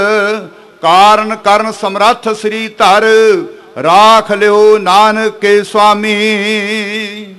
ਕਾਰਨ ਕਰਨ ਸਮਰੱਥ ਸ੍ਰੀ ਧਰ, ਰਾਖ ਲਿਓ ਨਾਨਕ ਕੇ ਸੁਆਮੀ।